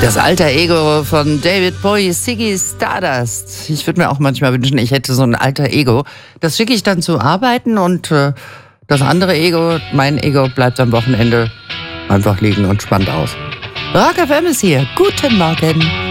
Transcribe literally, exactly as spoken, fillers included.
Das alter Ego von David Bowie, Ziggy Stardust. Ich würde mir auch manchmal wünschen, ich hätte so ein alter Ego. Das schicke ich dann zum Arbeiten und äh, das andere Ego, mein Ego, bleibt am Wochenende einfach liegen und spannt aus. Rock F M ist hier. Guten Morgen.